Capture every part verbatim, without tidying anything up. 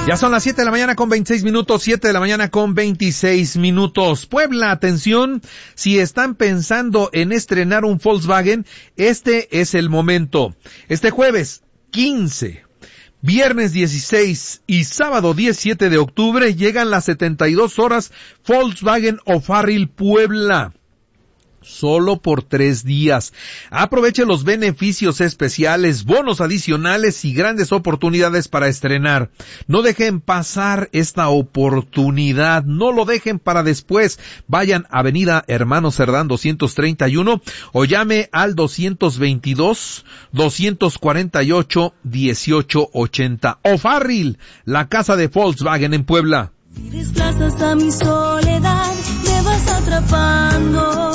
Ya son las siete de la mañana con veintiséis minutos, siete de la mañana con veintiséis minutos. Puebla, atención, si están pensando en estrenar un Volkswagen, este es el momento. Este jueves quince, viernes dieciséis y sábado diecisiete de octubre llegan las setenta y dos horas Volkswagen O'Farrill Puebla. Solo por tres días. Aproveche los beneficios especiales, bonos adicionales y grandes oportunidades para estrenar. No dejen pasar esta oportunidad, no lo dejen para después. Vayan a Avenida Hermano Cerdán doscientos treinta y uno o llame al doscientos veintidós, doscientos cuarenta y ocho, dieciocho ochenta. O'Farrill, la casa de Volkswagen en Puebla. Si desplazas a mi soledad, me vas atrapando.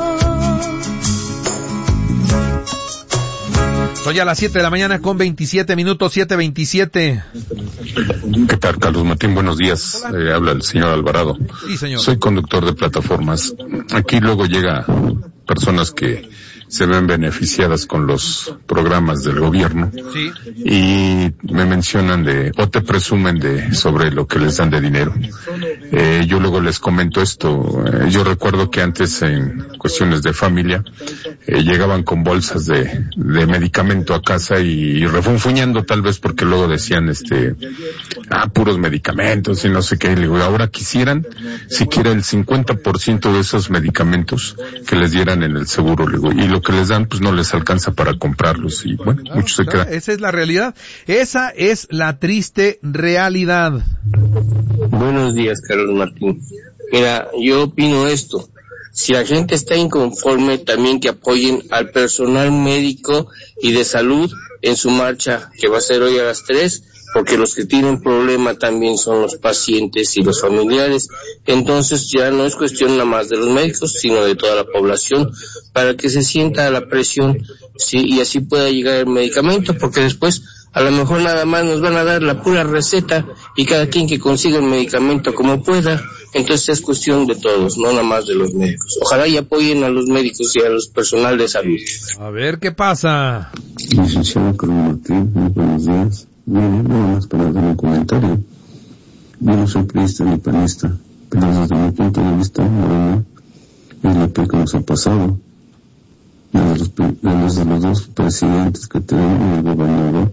Son ya las siete de la mañana con veintisiete minutos, siete veintisiete. ¿Qué tal, Carlos Martín? Buenos días. Eh, habla el señor Alvarado. Sí, señor. Soy conductor de plataformas. Aquí luego llega personas que se ven beneficiadas con los programas del gobierno. Sí. Y me mencionan de, o te presumen de, sobre lo que les dan de dinero. Eh, yo luego les comento esto. Eh, yo recuerdo que antes en cuestiones de familia, eh, llegaban con bolsas de, de medicamento a casa y, y refunfuñando tal vez porque luego decían, este, ah, puros medicamentos y no sé qué. Y le digo, ahora quisieran, siquiera el cincuenta por ciento de esos medicamentos que les dieran en el seguro, le digo, y lo que les dan pues no les alcanza para comprarlos y bueno, Claro, muchos se claro, quedan. esa es la realidad, esa es la triste realidad. Buenos días, Carlos Martín. Mira, yo opino esto. Si la gente está inconforme, también que apoyen al personal médico y de salud en su marcha, que va a ser hoy a las tres, porque los que tienen problema también son los pacientes y los familiares. Entonces ya no es cuestión nada más de los médicos, sino de toda la población, para que se sienta la presión, sí, y así pueda llegar el medicamento, porque después a lo mejor nada más nos van a dar la pura receta y cada quien que consiga el medicamento como pueda. Entonces es cuestión de todos, no nada más de los médicos. Ojalá y apoyen a los médicos y a los personal de salud. A ver qué pasa. Licenciado Carlos Martín, muy buenos días. Bien, nada más para dar un comentario. Yo no soy priista ni panista, pero desde mi punto de vista, Morena es lo peor que nos ha pasado. Desde los, desde los dos presidentes que tenemos, el gobernador.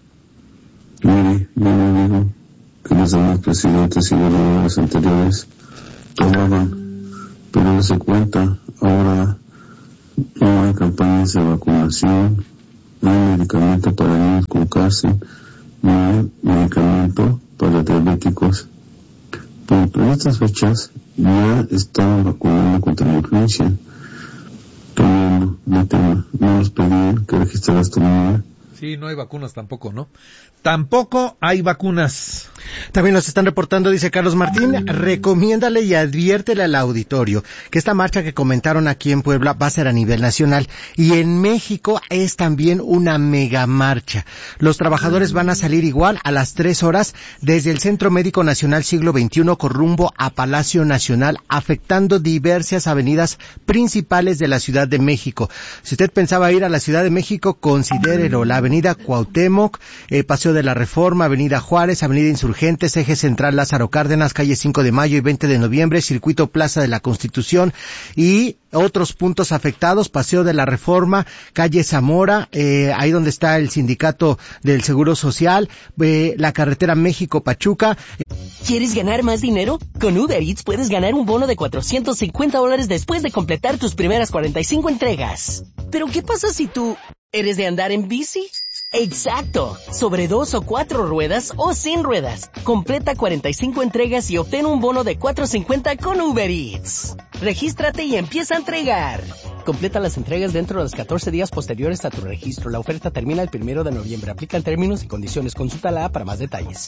Mire, yo no digo que los demás presidentes y gobernadores anteriores tomaban, pero dése cuenta, ahora no hay campañas de vacunación, no hay medicamento para niños con cáncer, no hay medicamento para diabéticos. Pero en estas fechas ya están vacunando contra la influencia. Tomando el tema, no nos pedían que registraras tu niña. Sí, no hay vacunas tampoco, ¿no? Tampoco hay vacunas. También nos están reportando, dice Carlos Martín, recomiéndale y adviértele al auditorio que esta marcha que comentaron aquí en Puebla va a ser a nivel nacional y en México es también una mega marcha. Los trabajadores van a salir igual a las tres horas desde el Centro Médico Nacional Siglo veintiuno con rumbo a Palacio Nacional, afectando diversas avenidas principales de la Ciudad de México. Si usted pensaba ir a la Ciudad de México, considérelo. La Avenida Cuauhtémoc, eh, Paseo de la Reforma, Avenida Juárez, Avenida Insurgentes, Eje Central Lázaro Cárdenas, calle cinco de mayo y veinte de noviembre, Circuito Plaza de la Constitución y otros puntos afectados, Paseo de la Reforma, calle Zamora, eh, ahí donde está el Sindicato del Seguro Social, eh, la carretera México-Pachuca. ¿Quieres ganar más dinero? Con Uber Eats puedes ganar un bono de cuatrocientos cincuenta dólares después de completar tus primeras cuarenta y cinco entregas. ¿Pero qué pasa si tú eres de andar en bici? Exacto, sobre dos o cuatro ruedas o sin ruedas. Completa cuarenta y cinco entregas y obtén un bono de cuatrocientos cincuenta con Uber Eats. Regístrate y empieza a entregar. Completa las entregas dentro de los catorce días posteriores a tu registro. La oferta termina el primero de noviembre. Aplican términos y condiciones. Consulta la A para más detalles.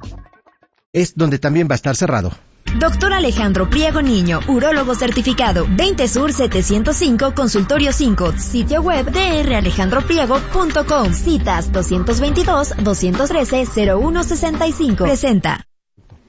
Es donde también va a estar cerrado. Doctor Alejandro Priego Niño, urólogo certificado, veinte Sur setecientos cinco, Consultorio cinco, sitio web d r alejandro priego punto com, citas dos veintidós, dos trece, cero uno sesenta y cinco. Presenta.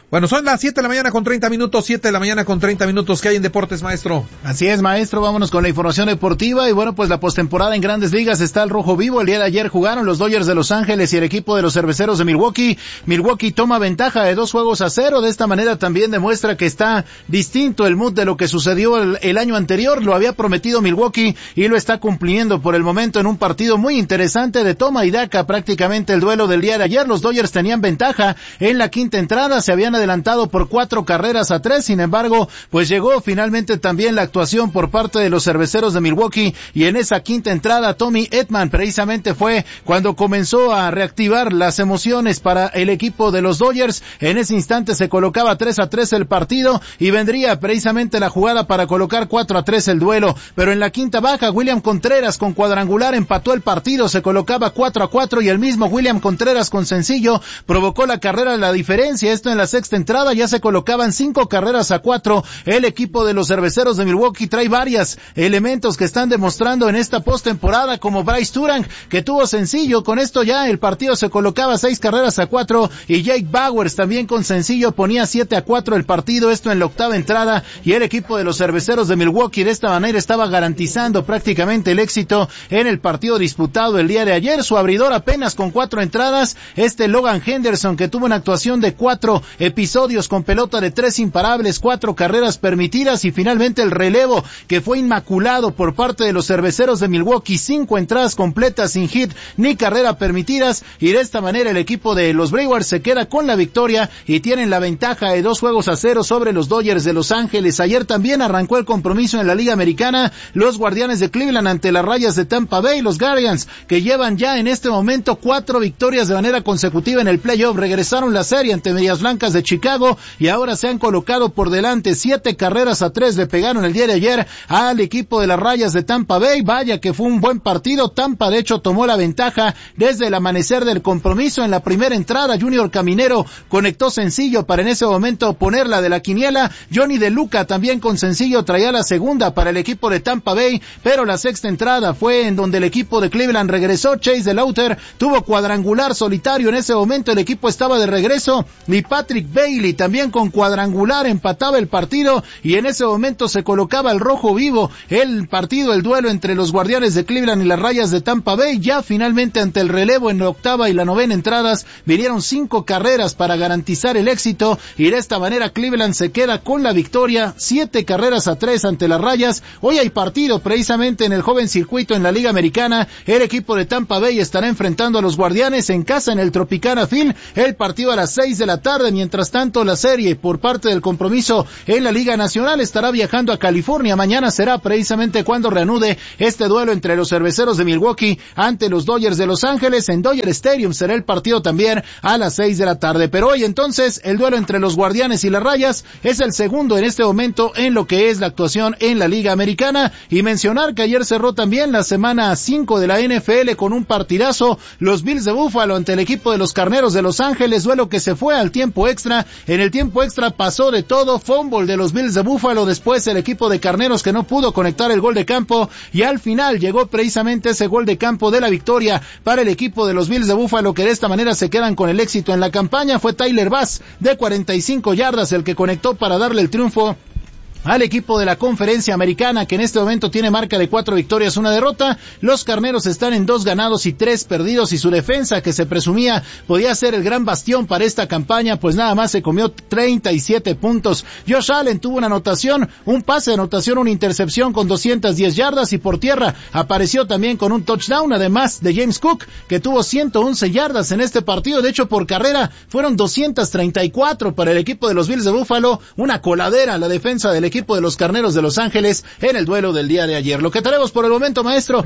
Bueno, son las siete de la mañana con treinta minutos, siete de la mañana con treinta minutos. ¿Qué hay en deportes, maestro? Así es, maestro, vámonos con la información deportiva. Y bueno, pues la postemporada en Grandes Ligas está al rojo vivo. El día de ayer jugaron los Dodgers de Los Ángeles y el equipo de los Cerveceros de Milwaukee. Milwaukee toma ventaja de dos juegos a cero. De esta manera también demuestra que está distinto el mood de lo que sucedió el, el año anterior. Lo había prometido Milwaukee y lo está cumpliendo por el momento en un partido muy interesante de toma y daca. Prácticamente el duelo del día de ayer. Los Dodgers tenían ventaja en la quinta entrada. Se habían adelantado por cuatro carreras a tres, sin embargo, pues llegó finalmente también la actuación por parte de los Cerveceros de Milwaukee, y en esa quinta entrada Tommy Edman precisamente fue cuando comenzó a reactivar las emociones para el equipo de los Dodgers. En ese instante se colocaba tres a tres el partido y vendría precisamente la jugada para colocar cuatro a tres el duelo, pero en la quinta baja William Contreras con cuadrangular empató el partido, se colocaba cuatro a cuatro y el mismo William Contreras con sencillo provocó la carrera de la diferencia. Esto en la sexta entrada ya se colocaban cinco carreras a cuatro. El equipo de los Cerveceros de Milwaukee trae varios elementos que están demostrando en esta postemporada, como Bryce Turang, que tuvo sencillo. Con esto ya el partido se colocaba seis carreras a cuatro, y Jake Bauers también con sencillo ponía siete a cuatro el partido, esto en la octava entrada, y el equipo de los Cerveceros de Milwaukee de esta manera estaba garantizando prácticamente el éxito en el partido disputado el día de ayer. Su abridor apenas con cuatro entradas, este Logan Henderson, que tuvo una actuación de cuatro episodios con pelota de tres imparables, cuatro carreras permitidas, y finalmente el relevo que fue inmaculado por parte de los Cerveceros de Milwaukee, cinco entradas completas sin hit ni carrera permitidas, y de esta manera el equipo de los Brewers se queda con la victoria y tienen la ventaja de dos juegos a cero sobre los Dodgers de Los Ángeles. Ayer también arrancó el compromiso en la Liga Americana, los Guardianes de Cleveland ante las Rayas de Tampa Bay, los Guardians que llevan ya en este momento cuatro victorias de manera consecutiva en el playoff, regresaron la serie ante Medias Blancas de Chicago y ahora se han colocado por delante siete carreras a tres. Le pegaron el día de ayer al equipo de las Rayas de Tampa Bay. Vaya que fue un buen partido. Tampa de hecho tomó la ventaja desde el amanecer del compromiso. En la primera entrada Junior Caminero conectó sencillo para en ese momento ponerla de la quiniela. Johnny De Luca también con sencillo traía la segunda para el equipo de Tampa Bay, pero la sexta entrada fue en donde el equipo de Cleveland regresó. Chase DeLauter tuvo cuadrangular solitario. En ese momento el equipo estaba de regreso y Patrick Bailey también con cuadrangular empataba el partido, y en ese momento se colocaba el rojo vivo el partido, el duelo entre los Guardianes de Cleveland y las Rayas de Tampa Bay. Ya finalmente ante el relevo en la octava y la novena entradas vinieron cinco carreras para garantizar el éxito, y de esta manera Cleveland se queda con la victoria, siete carreras a tres ante las Rayas. Hoy hay partido precisamente en el joven circuito en la Liga Americana. El equipo de Tampa Bay estará enfrentando a los Guardianes en casa en el Tropicana Field, el partido a las seis de la tarde. Mientras tanto, la serie por parte del compromiso en la Liga Nacional estará viajando a California. Mañana será precisamente cuando reanude este duelo entre los Cerveceros de Milwaukee ante los Dodgers de Los Ángeles. En Dodger Stadium será el partido también a las seis de la tarde. Pero hoy entonces el duelo entre los Guardianes y las Rayas es el segundo en este momento en lo que es la actuación en la Liga Americana. Y mencionar que ayer cerró también la semana cinco de la N F L con un partidazo, los Bills de Buffalo ante el equipo de los Carneros de Los Ángeles, duelo que se fue al tiempo extra. En el tiempo extra pasó de todo, fumble de los Bills de Buffalo, después el equipo de Carneros que no pudo conectar el gol de campo, y al final llegó precisamente ese gol de campo de la victoria para el equipo de los Bills de Buffalo, que de esta manera se quedan con el éxito en la campaña. Fue Tyler Bass de cuarenta y cinco yardas el que conectó para darle el triunfo al equipo de la Conferencia Americana, que en este momento tiene marca de cuatro victorias, una derrota. Los Carneros están en dos ganados y tres perdidos, y su defensa, que se presumía podía ser el gran bastión para esta campaña, pues nada más se comió treinta y siete puntos. Josh Allen tuvo una anotación, un pase de anotación, una intercepción con doscientas diez yardas, y por tierra apareció también con un touchdown, además de James Cook, que tuvo ciento once yardas en este partido. De hecho, por carrera fueron doscientas treinta y cuatro para el equipo de los Bills de Buffalo. Una coladera la defensa del equipo de los Carneros de Los Ángeles en el duelo del día de ayer. Lo que tenemos por el momento, maestro.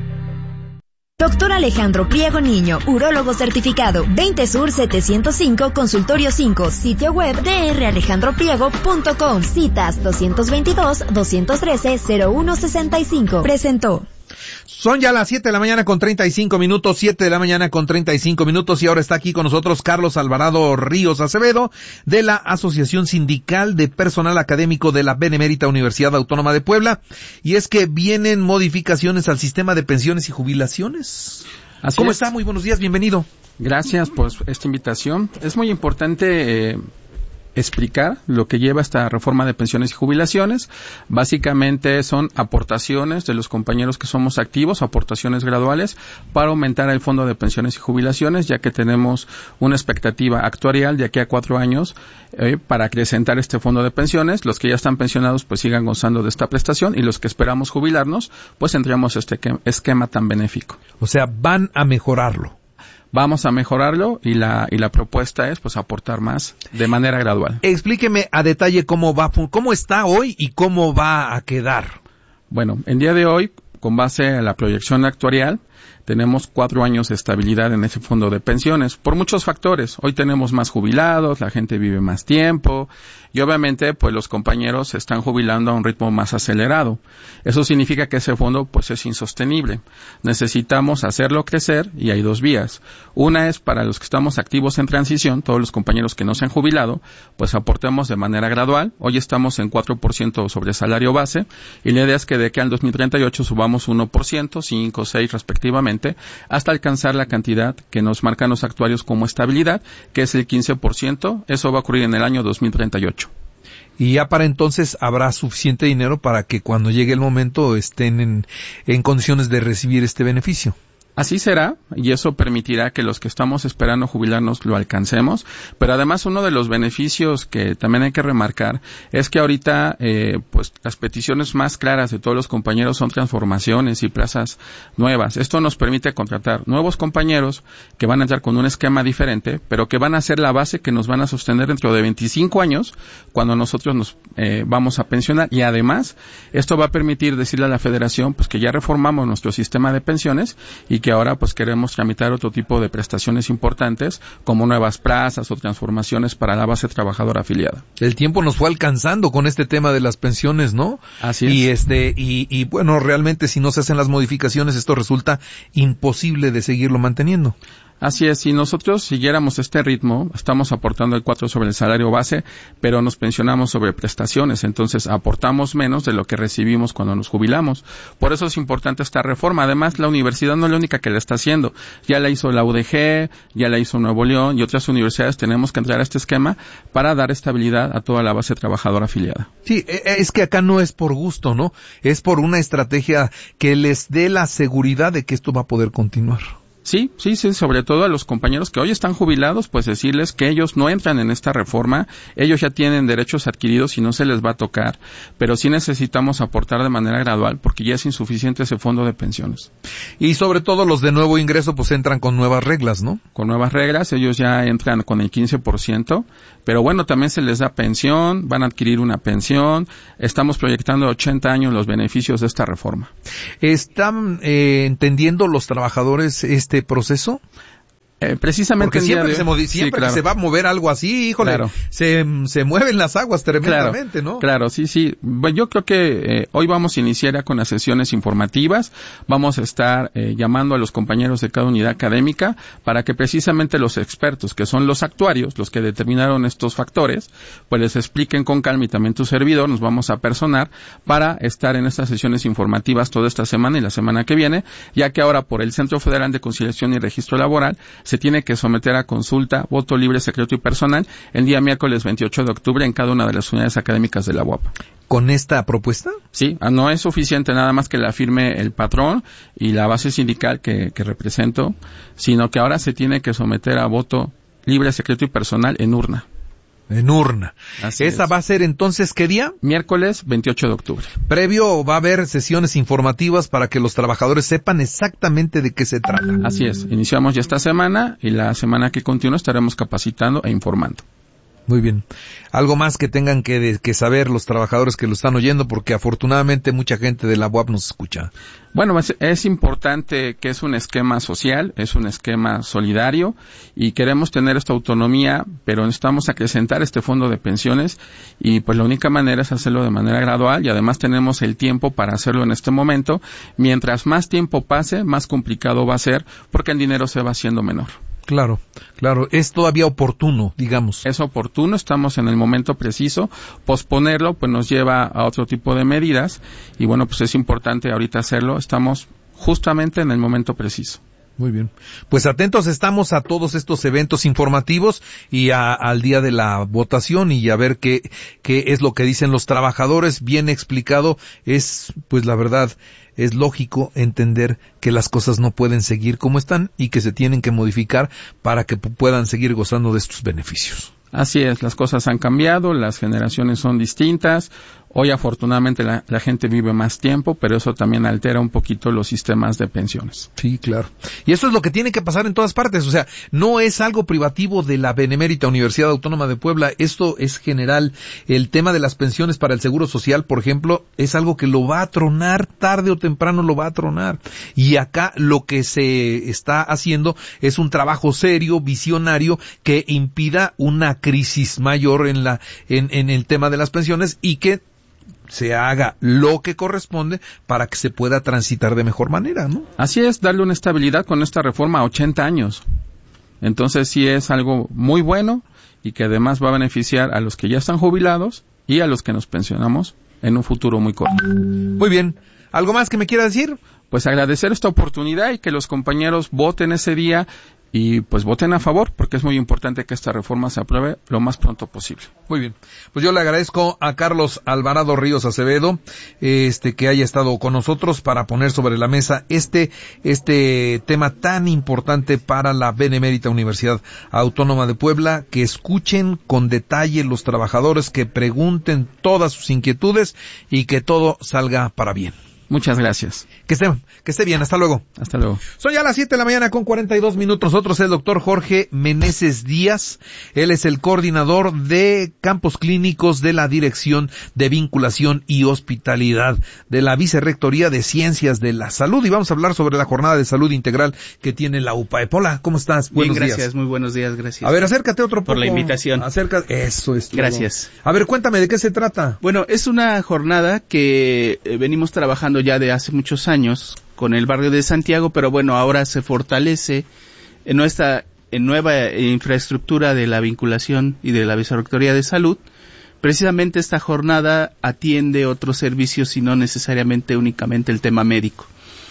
Doctor Alejandro Priego Niño, urólogo certificado, veinte Sur setecientos cinco, Consultorio cinco, sitio web d r alejandro priego punto com, citas dos veintidós, doscientos trece, cero uno sesenta y cinco. Presentó. Son ya las siete de la mañana con treinta y cinco minutos, siete de la mañana con treinta y cinco minutos, y ahora está aquí con nosotros Carlos Alvarado Ríos Acevedo, de la Asociación Sindical de Personal Académico de la Benemérita Universidad Autónoma de Puebla, y es que vienen modificaciones al sistema de pensiones y jubilaciones. Así ¿Cómo es. está? Muy buenos días, bienvenido. Gracias por esta invitación. Es muy importante eh, explicar lo que lleva esta reforma de pensiones y jubilaciones. Básicamente son aportaciones de los compañeros que somos activos, aportaciones graduales para aumentar el fondo de pensiones y jubilaciones, ya que tenemos una expectativa actuarial de aquí a cuatro años eh, para acrecentar este fondo de pensiones. Los que ya están pensionados pues sigan gozando de esta prestación y los que esperamos jubilarnos pues entramos a este esquema tan benéfico. O sea, van a mejorarlo. Vamos a mejorarlo y la y la propuesta es pues aportar más de manera gradual. Explíqueme a detalle cómo va, cómo está hoy y cómo va a quedar. Bueno, el día de hoy, con base a la proyección actuarial, tenemos cuatro años de estabilidad en ese fondo de pensiones, por muchos factores. Hoy tenemos más jubilados, la gente vive más tiempo, y obviamente, pues los compañeros se están jubilando a un ritmo más acelerado. Eso significa que ese fondo, pues es insostenible. Necesitamos hacerlo crecer, y hay dos vías. Una es para los que estamos activos en transición, todos los compañeros que no se han jubilado, pues aportemos de manera gradual. Hoy estamos en cuatro por ciento sobre salario base, y la idea es que de aquí al dos mil treinta y ocho subamos uno por ciento, cinco, seis respectivamente, hasta alcanzar la cantidad que nos marcan los actuarios como estabilidad, que es el quince por ciento. Eso va a ocurrir en el año dos mil treinta y ocho. Y ya para entonces habrá suficiente dinero para que cuando llegue el momento estén en, en condiciones de recibir este beneficio. Así será, y eso permitirá que los que estamos esperando jubilarnos lo alcancemos, pero además uno de los beneficios que también hay que remarcar es que ahorita eh, pues las peticiones más claras de todos los compañeros son transformaciones y plazas nuevas. Esto nos permite contratar nuevos compañeros que van a entrar con un esquema diferente, pero que van a ser la base que nos van a sostener dentro de veinticinco años cuando nosotros nos eh, vamos a pensionar, y además esto va a permitir decirle a la Federación pues que ya reformamos nuestro sistema de pensiones y que que ahora pues queremos tramitar otro tipo de prestaciones importantes como nuevas plazas o transformaciones para la base trabajadora afiliada. El tiempo nos fue alcanzando con este tema de las pensiones, ¿no? Así es. Y este y, y bueno, realmente si no se hacen las modificaciones esto resulta imposible de seguirlo manteniendo. Así es, si nosotros siguiéramos este ritmo, estamos aportando el cuatro sobre el salario base, pero nos pensionamos sobre prestaciones, entonces aportamos menos de lo que recibimos cuando nos jubilamos. Por eso es importante esta reforma. Además, la universidad no es la única que la está haciendo. Ya la hizo la U D G, ya la hizo Nuevo León y otras universidades. Tenemos que entrar a este esquema para dar estabilidad a toda la base trabajadora afiliada. Sí, es que acá no es por gusto, ¿no? Es por una estrategia que les dé la seguridad de que esto va a poder continuar. Sí, sí, sí, sobre todo a los compañeros que hoy están jubilados, pues decirles que ellos no entran en esta reforma, ellos ya tienen derechos adquiridos y no se les va a tocar, pero sí necesitamos aportar de manera gradual porque ya es insuficiente ese fondo de pensiones. Y sobre todo los de nuevo ingreso pues entran con nuevas reglas, ¿no? Con nuevas reglas, ellos ya entran con el quince por ciento, pero bueno, también se les da pensión, van a adquirir una pensión, estamos proyectando ochenta años los beneficios de esta reforma. ¿Están eh, entendiendo los trabajadores este proceso? Eh, precisamente porque siempre, de... se, modi- siempre sí, claro. que se va a mover algo así, híjole, claro. se, se mueven las aguas tremendamente, claro, ¿no? Claro, sí, sí. Bueno, yo creo que eh, hoy vamos a iniciar ya con las sesiones informativas, vamos a estar eh, llamando a los compañeros de cada unidad académica para que precisamente los expertos, que son los actuarios, los que determinaron estos factores, pues les expliquen con calma, y también tu servidor nos vamos a personar para estar en estas sesiones informativas toda esta semana y la semana que viene, ya que ahora por el Centro Federal de Conciliación y Registro Laboral se tiene que someter a consulta, voto libre, secreto y personal el día miércoles veintiocho de octubre en cada una de las unidades académicas de la U A P. ¿Con esta propuesta? Sí, no es suficiente nada más que la firme el patrón y la base sindical que, que represento, sino que ahora se tiene que someter a voto libre, secreto y personal en urna. En urna. Así ¿Esa es. va a ser entonces qué día? Miércoles veintiocho de octubre. Previo va a haber sesiones informativas para que los trabajadores sepan exactamente de qué se trata. Así es. Iniciamos ya esta semana y la semana que continúa estaremos capacitando e informando. Muy bien. Algo más que tengan que, de, que saber los trabajadores que lo están oyendo, porque afortunadamente mucha gente de la U A P nos escucha. Bueno, es, es importante que es un esquema social, es un esquema solidario y queremos tener esta autonomía, pero necesitamos acrecentar este fondo de pensiones y pues la única manera es hacerlo de manera gradual y además tenemos el tiempo para hacerlo en este momento. Mientras más tiempo pase, más complicado va a ser porque el dinero se va haciendo menor. Claro, claro, es todavía oportuno, digamos. Es oportuno, estamos en el momento preciso, posponerlo pues nos lleva a otro tipo de medidas y bueno, pues es importante ahorita hacerlo, estamos justamente en el momento preciso. Muy bien. Pues atentos estamos a todos estos eventos informativos y a, al día de la votación y a ver qué, qué es lo que dicen los trabajadores. Bien explicado, es, pues la verdad, es lógico entender que las cosas no pueden seguir como están y que se tienen que modificar para que puedan seguir gozando de estos beneficios. Así es, las cosas han cambiado, las generaciones son distintas. Hoy afortunadamente la, la gente vive más tiempo, pero eso también altera un poquito los sistemas de pensiones. Sí, claro. Y eso es lo que tiene que pasar en todas partes. O sea, no es algo privativo de la Benemérita Universidad Autónoma de Puebla. Esto es general. El tema de las pensiones para el Seguro Social, por ejemplo, es algo que lo va a tronar, tarde o temprano lo va a tronar. Y acá lo que se está haciendo es un trabajo serio, visionario, que impida una crisis mayor en la, en, en el tema de las pensiones y que se haga lo que corresponde para que se pueda transitar de mejor manera, ¿no? Así es, darle una estabilidad con esta reforma a ochenta años. Entonces sí es algo muy bueno y que además va a beneficiar a los que ya están jubilados y a los que nos pensionamos en un futuro muy corto. Muy bien. ¿Algo más que me quiera decir? Pues agradecer esta oportunidad y que los compañeros voten ese día y pues voten a favor, porque es muy importante que esta reforma se apruebe lo más pronto posible. Muy bien. Pues yo le agradezco a Carlos Alvarado Ríos Acevedo, este, que haya estado con nosotros para poner sobre la mesa este, este tema tan importante para la Benemérita Universidad Autónoma de Puebla, que escuchen con detalle los trabajadores, que pregunten todas sus inquietudes y que todo salga para bien. Muchas gracias. Que esté, que esté bien. Hasta luego. Hasta luego. Son ya las siete de la mañana con cuarenta y dos minutos. Nosotros el doctor Jorge Meneses Díaz. Él es el coordinador de campos clínicos de la Dirección de Vinculación y Hospitalidad de la Vicerrectoría de Ciencias de la Salud. Y vamos a hablar sobre la jornada de salud integral que tiene la U P A E P. Hola, ¿cómo estás? Bien, buenos gracias. días. Muy buenos días, gracias. A ver, acércate otro poco. Por la invitación. Acerca, eso es todo. Gracias. A ver, cuéntame, ¿de qué se trata? Bueno, es una jornada que eh, venimos trabajando ya de hace muchos años con el barrio de Santiago, pero bueno, ahora se fortalece en nuestra en nueva infraestructura de la vinculación y de la Vicerrectoría de Salud. Precisamente esta jornada atiende otros servicios y no necesariamente únicamente el tema médico.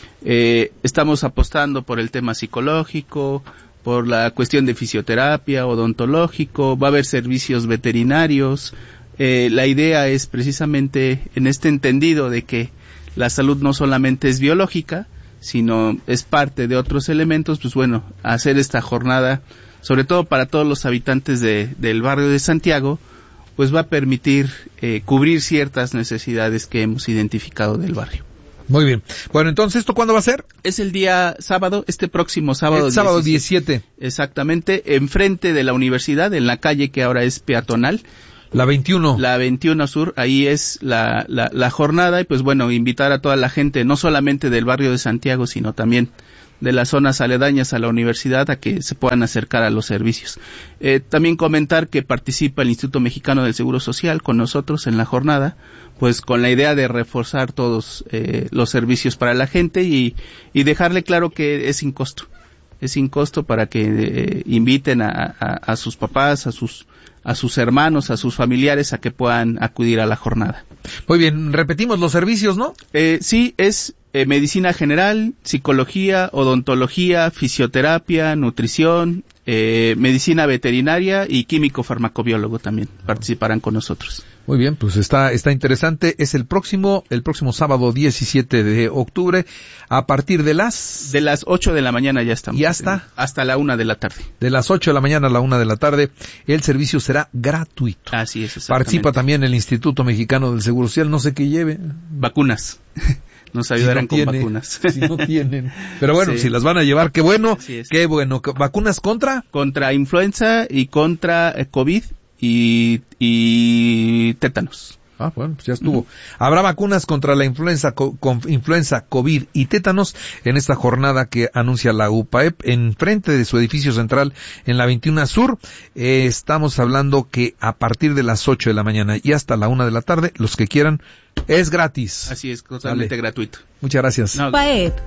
Eh, estamos apostando por el tema psicológico, por la cuestión de fisioterapia, odontológico, va a haber servicios veterinarios. Eh, la idea es precisamente en este entendido de que la salud no solamente es biológica, sino es parte de otros elementos, pues bueno, hacer esta jornada, sobre todo para todos los habitantes de, del barrio de Santiago, pues va a permitir eh, cubrir ciertas necesidades que hemos identificado del barrio. Muy bien. Bueno, entonces, ¿esto cuándo va a ser? Es el día sábado, este próximo sábado. El sábado diecisiete. Exactamente, enfrente de la universidad, en la calle que ahora es peatonal. La veintiuno. La veintiuno Sur, ahí es la, la, la jornada y pues bueno, invitar a toda la gente, no solamente del barrio de Santiago, sino también de las zonas aledañas a la universidad a que se puedan acercar a los servicios. Eh, también comentar que participa el Instituto Mexicano del Seguro Social con nosotros en la jornada, pues con la idea de reforzar todos eh, los servicios para la gente y, y dejarle claro que es sin costo. Es sin costo para que eh, inviten a, a, a sus papás, a sus a sus hermanos, a sus familiares a que puedan acudir a la jornada. Muy bien, repetimos los servicios, ¿no? Eh, sí, es eh, medicina general, psicología, odontología, fisioterapia, nutrición, eh, medicina veterinaria y químico farmacobiólogo también participarán con nosotros. Muy bien, pues está está interesante. Es el próximo el próximo sábado diecisiete de octubre a partir de las de las ocho de la mañana ya estamos. ¿Y hasta? En, hasta la una de la tarde. De las ocho de la mañana a la una de la tarde. El servicio será gratuito. Así es, exactamente. Participa también el Instituto Mexicano del Seguro Social, no sé qué lleve. Vacunas. Nos ayudarán si no con tiene, vacunas. Si no tienen. Pero bueno, sí. Si las van a llevar, qué bueno. Qué bueno. ¿Vacunas contra? Contra influenza y contra eh, COVID y, y tétanos. Ah, bueno, pues ya estuvo. Uh-huh. Habrá vacunas contra la influenza, co- con influenza, COVID y tétanos en esta jornada que anuncia la U P A E P en frente de su edificio central en la veintiuno Sur. Eh, estamos hablando que a partir de las ocho de la mañana y hasta la una de la tarde, los que quieran, es gratis. Así es, totalmente Dale. Gratuito. Muchas gracias. No. U P A E P.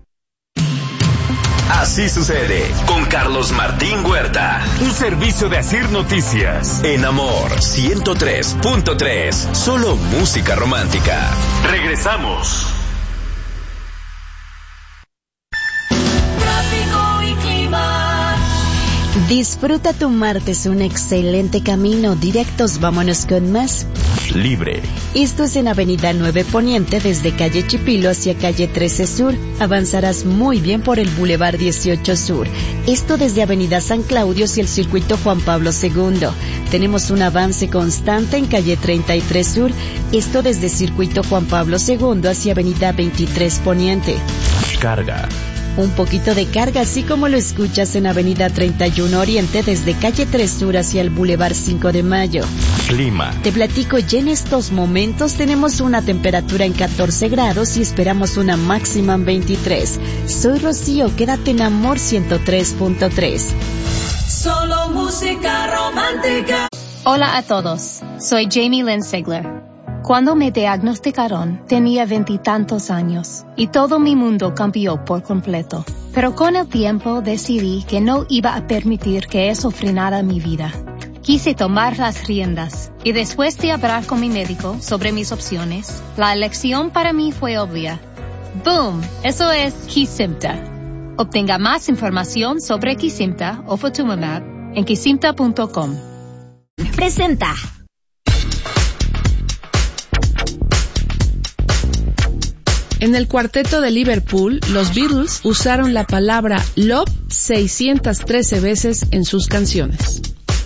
Así sucede con Carlos Martín Huerta. Un servicio de Asir Noticias. En Amor ciento tres punto tres. Solo música romántica. Regresamos. Tráfico Disfruta tu martes, un excelente camino. Directos, vámonos con más. Libre. Esto es en Avenida nueve Poniente, desde calle Chipilo hacia calle trece Sur. Avanzarás muy bien por el Boulevard dieciocho Sur. Esto desde Avenida San Claudio hacia el circuito Juan Pablo segundo. Tenemos un avance constante en calle treinta y tres Sur. Esto desde circuito Juan Pablo segundo hacia Avenida veintitrés Poniente. Carga. Un poquito de carga, así como lo escuchas en Avenida treinta y uno Oriente, desde calle tres Sur hacia el Boulevard cinco de Mayo. Clima. Te platico, ya en estos momentos tenemos una temperatura en catorce grados y esperamos una máxima en veintitrés. Soy Rocío, quédate en Amor ciento tres punto tres. Solo música romántica. Hola a todos, soy Jamie Lynn Sigler. Cuando me diagnosticaron, tenía veintitantos años y todo mi mundo cambió por completo. Pero con el tiempo decidí que no iba a permitir que eso frenara mi vida. Quise tomar las riendas y después de hablar con mi médico sobre mis opciones, la elección para mí fue obvia. ¡Boom! Eso es Kesimpta. Obtenga más información sobre Kesimpta o Ofatumumab en kesimpta punto com. Presenta. En el cuarteto de Liverpool, los Beatles usaron la palabra love seiscientas trece veces en sus canciones.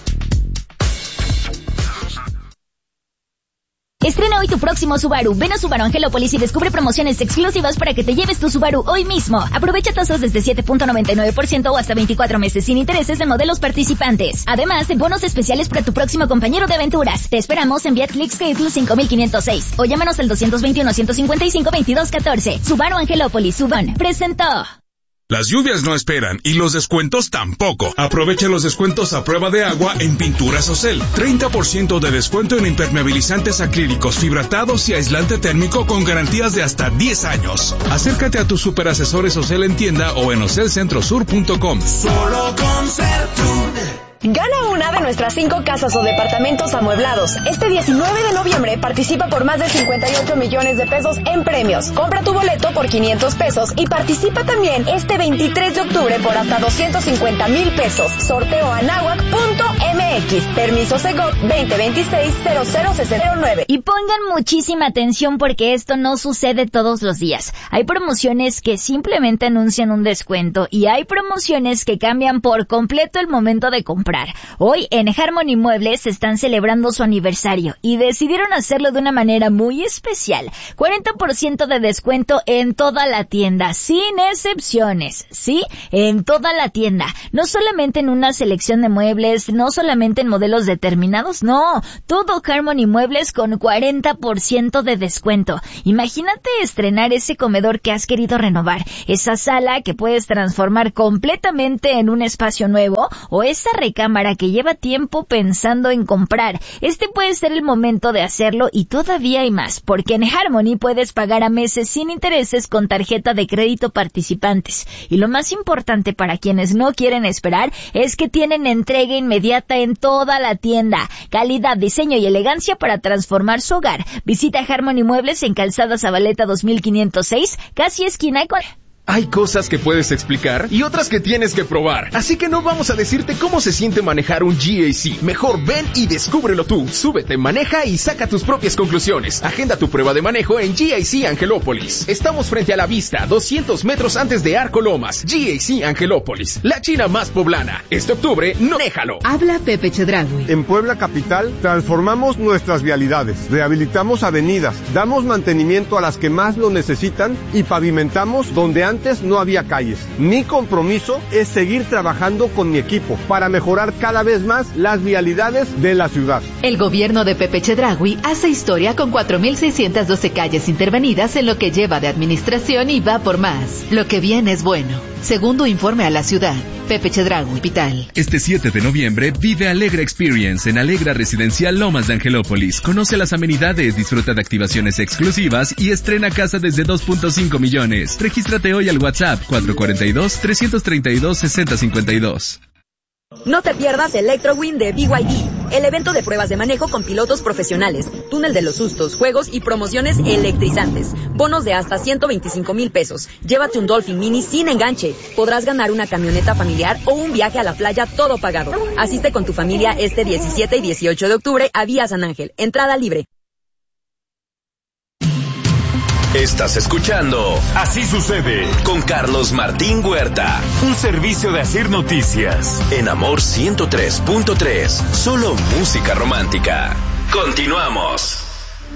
Estrena hoy tu próximo Subaru. Ven a Subaru Angelópolis y descubre promociones exclusivas para que te lleves tu Subaru hoy mismo. Aprovecha tasas desde siete punto noventa y nueve por ciento o hasta veinticuatro meses sin intereses en modelos participantes. Además, de bonos especiales para tu próximo compañero de aventuras. Te esperamos en Viat Clicks cinco mil quinientos seis o llámanos al doscientos veintiuno, ciento cincuenta y cinco, veintidós catorce. Subaru Angelópolis, Subán, presentó. Las lluvias no esperan y los descuentos tampoco. Aprovecha los descuentos a prueba de agua en Pinturas Ocel. treinta por ciento de descuento en impermeabilizantes acrílicos, fibratados y aislante térmico con garantías de hasta diez años. Acércate a tus superasesores Ocel en tienda o en ocel centro sur punto com. Solo con Sertur. Gana una de nuestras cinco casas o departamentos amueblados. Este diecinueve de noviembre participa por más de cincuenta y ocho millones de pesos en premios. Compra tu boleto por quinientos pesos y participa también este veintitrés de octubre por hasta doscientos cincuenta mil pesos. Sorteo anáhuac punto m x. Permiso Segov veinte veintiséis cero cero cero nueve. Y pongan muchísima atención porque esto no sucede todos los días. Hay promociones que simplemente anuncian un descuento y hay promociones que cambian por completo el momento de comprar. Hoy en Harmony Muebles están celebrando su aniversario y decidieron hacerlo de una manera muy especial. cuarenta por ciento de descuento en toda la tienda, sin excepciones, ¿sí? En toda la tienda. No solamente en una selección de muebles, no solamente en modelos determinados, no. Todo Harmony Muebles con cuarenta por ciento de descuento. Imagínate estrenar ese comedor que has querido renovar, esa sala que puedes transformar completamente en un espacio nuevo o esa recámara cámara que lleva tiempo pensando en comprar. Este puede ser el momento de hacerlo y todavía hay más, porque en Harmony puedes pagar a meses sin intereses con tarjeta de crédito participantes. Y lo más importante para quienes no quieren esperar es que tienen entrega inmediata en toda la tienda. Calidad, diseño y elegancia para transformar su hogar. Visita Harmony Muebles en Calzada Zabaleta dos mil quinientos seis, casi esquina con... Hay cosas que puedes explicar y otras que tienes que probar. Así que no vamos a decirte cómo se siente manejar un G A C. Mejor ven y descúbrelo tú. Súbete, maneja y saca tus propias conclusiones. Agenda tu prueba de manejo en G A C Angelópolis. Estamos frente a la vista, doscientos metros antes de Arco Lomas. G A C Angelópolis, la China más poblana. Este octubre, no déjalo. Habla Pepe Chedraui. En Puebla Capital, transformamos nuestras vialidades, rehabilitamos avenidas, damos mantenimiento a las que más lo necesitan y pavimentamos donde antes Antes no había calles. Mi compromiso es seguir trabajando con mi equipo para mejorar cada vez más las vialidades de la ciudad. El gobierno de Pepe Chedraui hace historia con cuatro mil seiscientas doce calles intervenidas en lo que lleva de administración y va por más. Lo que viene es bueno. Segundo informe a la ciudad. Pepe Chedraui, Vital. Este siete de noviembre vive Alegra Experience en Alegra Residencial Lomas de Angelópolis. Conoce las amenidades, disfruta de activaciones exclusivas y estrena casa desde dos punto cinco millones. Regístrate hoy al WhatsApp cuatro cuatro dos, tres tres dos, seis cero cinco dos. No te pierdas Electrowin de B Y D. el evento de pruebas de manejo con pilotos profesionales, túnel de los sustos, juegos y promociones electrizantes. Bonos de hasta ciento veinticinco mil pesos. Llévate un Dolphin Mini sin enganche. Podrás ganar una camioneta familiar o un viaje a la playa todo pagado. Asiste con tu familia este diecisiete y dieciocho de octubre a Vía San Ángel. Entrada libre. Estás escuchando Así Sucede con Carlos Martín Huerta. Un servicio de Asir Noticias. En Amor ciento tres punto tres. Solo música romántica. Continuamos.